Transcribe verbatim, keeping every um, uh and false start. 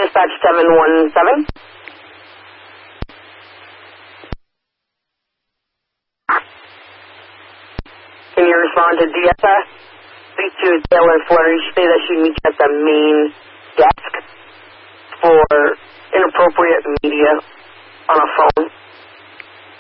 dispatch seven one seven. Can you respond to D S S? Speak to Taylor Flurry. Say that she meets at the main desk for inappropriate media on a phone.